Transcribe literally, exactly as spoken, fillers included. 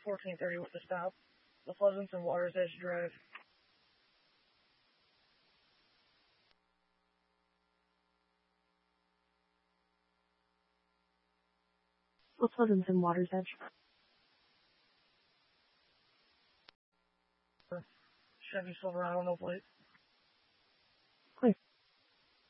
fourteen thirty with the stop. The Pleasanton Waters Edge Drive. The Pleasanton Waters Edge. Chevy Silverado, no plate.